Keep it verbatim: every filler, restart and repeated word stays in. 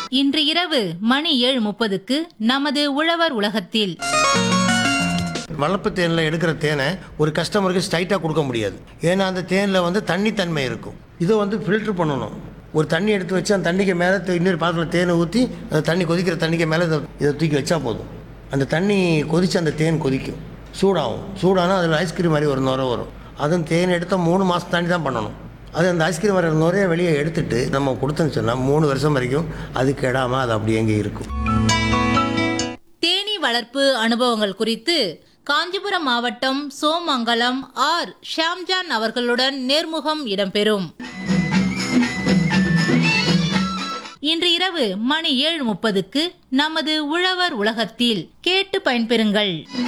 இன்று இரவு மணி ஏழு முப்பதுக்கு நமது உழவர் உலகத்தில் வளர்ப்பு தேனில் எடுக்கிற தேனை ஒரு கஸ்டமருக்கு ஸ்ட்ரைட்டாக கொடுக்க முடியாது. ஏன்னா அந்த தேனில் வந்து தண்ணி தன்மை இருக்கும். இதை வந்து ஃபில்ட்ரு பண்ணணும். ஒரு தண்ணி எடுத்து வச்சு அந்த தண்ணிக்கு மேலே இன்னொரு பாத்திரத்தில் தேனை ஊற்றி அந்த தண்ணி கொதிக்கிற தண்ணிக்கு மேலே இதை இதை தூக்கி வச்சா போதும். அந்த தண்ணி கொதித்து அந்த தேன் கொதிக்கும், சூடாகும். சூடானால் அதில் ஐஸ்கிரீம் மாதிரி ஒரு நுரை வரும். அதுவும் தேன் எடுத்தால் மூணு மாதம் தாண்டி தான் பண்ணணும். அது அந்த ஐஸ்கிரீம் வர நுரைய வெளியே எடுத்துட்டு நம்ம கொடுத்தோன்னு சொன்னால் மூணு வருஷம் வரைக்கும் அது கெடாமல் அது அப்படி எங்கே இருக்கும். தேனீ வளர்ப்பு அனுபவங்கள் குறித்து காஞ்சிபுரம் மாவட்டம் சோமங்கலம் ஆர் ஷாம்ஜான் அவர்களுடன் நேர்முகம் இடம்பெறும். இன்று இரவு மணி ஏழு முப்பதுக்கு நமது உழவர் உலகத்தில் கேட்டு பயன்பெறுங்கள்.